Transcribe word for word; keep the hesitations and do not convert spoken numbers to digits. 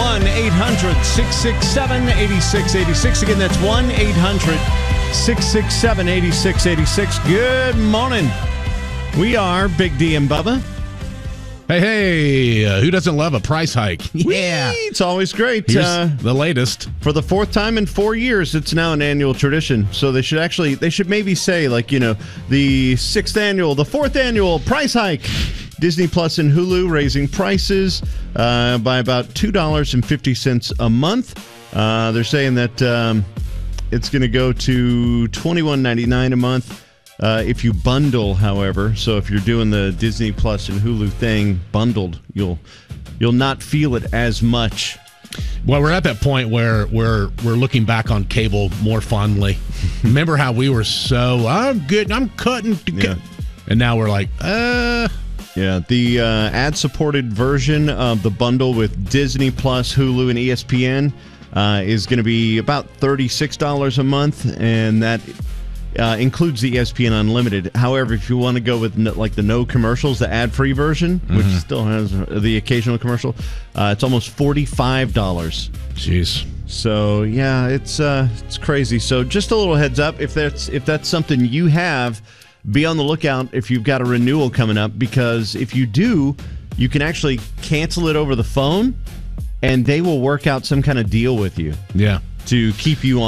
one eight hundred six six seven eight six eight six. Again, that's one eight hundred six six seven eight six eight six. Good morning. We are Big D and Bubba. Hey, hey, uh, who doesn't love a price hike? Yeah. Whee! It's always great. Here's uh, the latest. For the fourth time in four years, it's now an annual tradition. So they should actually, they should maybe say, like, you know, the sixth annual, the fourth annual price hike. Disney Plus and Hulu raising prices uh, by about two dollars and fifty cents a month. Uh, they're saying that um, it's going to go to twenty-one ninety-nine a month. Uh, if you bundle, however, so if you're doing the Disney Plus and Hulu thing bundled, you'll you'll not feel it as much. Well, we're at that point where we're we're looking back on cable more fondly. Remember how we were so I'm good, I'm cutting, Yeah. and now we're like, uh, yeah. The uh, ad-supported version of the bundle with Disney Plus, Hulu, and E S P N uh, is going to be about thirty-six dollars a month, and that. Uh, includes the E S P N Unlimited. However, if you want to go with no, like the no commercials, the ad-free version, mm-hmm. which still has the occasional commercial, uh, it's almost forty-five dollars. Jeez. So yeah, it's uh, it's crazy. So just a little heads up, if that's if that's something you have, be on the lookout if you've got a renewal coming up, because if you do, you can actually cancel it over the phone, and they will work out some kind of deal with you. Yeah. To keep you on.